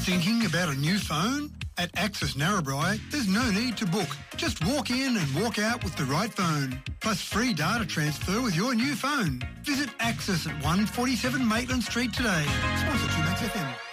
Thinking about a new phone? At Access Narrabri, there's no need to book. Just walk in and walk out with the right phone. Plus free data transfer with your new phone. Visit Access at 147 Maitland Street today. Sponsored to Max FM.